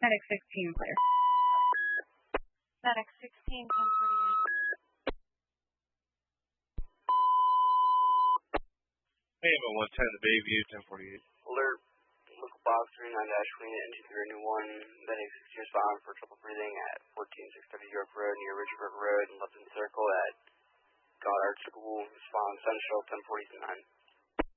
Medic 16, clear. Medic 16, 1048. AM 110, the Bayview, 1048. Alert, local box 39-Queen, engine 3 Medic 16 respond for trouble breathing at 14630 York Road near Richburg Road and Lupton Circle at Goddard School. Respond Central 1049.